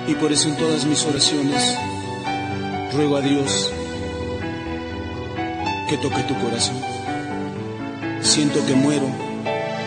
Y por eso en todas mis oraciones ruego a Dios que toque tu corazón. Siento que muero